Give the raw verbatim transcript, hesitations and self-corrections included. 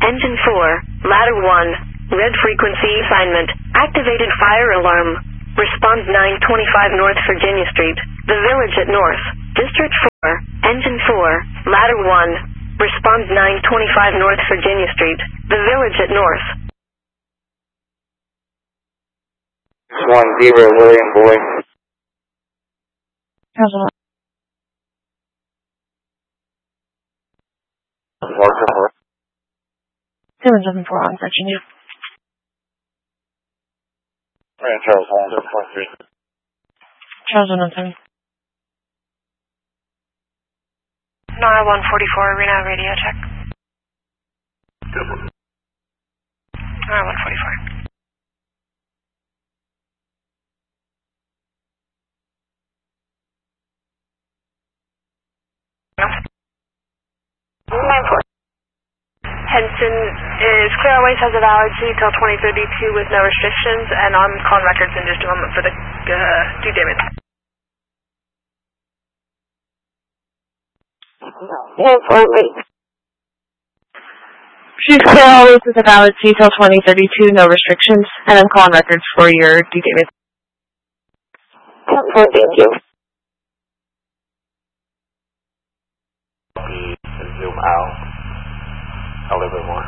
Engine four, ladder one, red frequency assignment, activated fire alarm. Response nine twenty-five North Virginia Street, The Village at North, District four, Engine four, ladder one. Response nine twenty-five North Virginia Street, The Village at North. one zero William Boy. Council. seven seven four on Virginia. Right, Charles one seven four three. Charles one one seven. Nara one forty-four, Arena radio check. Nara one forty-four. nine four. Henson is Clear Airways has a valid G till twenty thirty-two with no restrictions, and I'm calling records in just a moment for the uh, due damage. She's Clear Airways with a valid C till twenty thirty-two, no restrictions, and I'm calling records for your due damage. Thank you. Zoom out a little bit more.